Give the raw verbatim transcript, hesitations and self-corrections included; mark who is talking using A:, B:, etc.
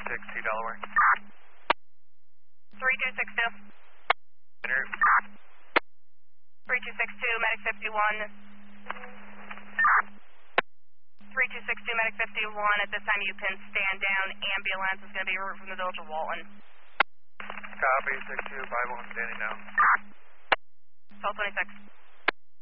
A: six two, Delaware.
B: three two six two.
A: Enter.
B: three two six two, medic fifty-one. three two six two, medic fifty-one. At this time, you can stand down. Ambulance is going to be route from the village of Walton.
A: Copy, six two, five one, standing down.
B: twelve twenty-six.